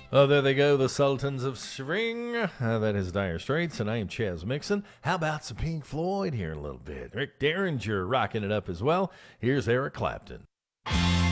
Oh, there they go, the Sultans of Swing. That is Dire Straits, and I am Chaz Mixon. How about some Pink Floyd here in a little bit? Rick Derringer rocking it up as well. Here's Eric Clapton.